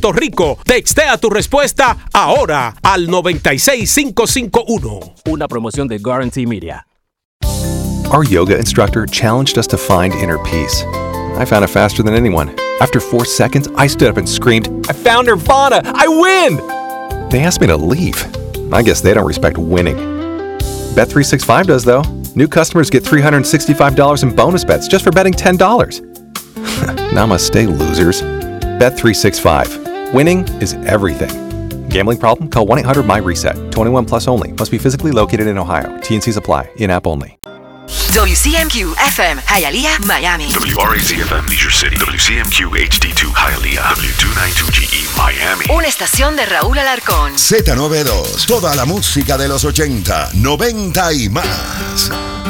Puerto Rico. Textea tu respuesta ahora al 96551. Una promoción de Guarantee Media. Our yoga instructor challenged us to find inner peace. I found it faster than anyone. After 4 seconds, I stood up and screamed, "I found Nirvana! I win!" They asked me to leave. I guess they don't respect winning. Bet365 does, though. New customers get $365 in bonus bets just for betting $10. Namaste, losers. Bet365. Winning is everything. Gambling problem? Call 1-800-MY-RESET. 21 plus only. Must be physically located in Ohio. T&Cs apply. In-app only. WCMQ FM, Hialeah, Miami. WRAC FM, Leisure City. WCMQ HD2, Hialeah. W292GE, Miami. Una estación de Raúl Alarcón. Z92. Toda la música de los 80, 90 y más.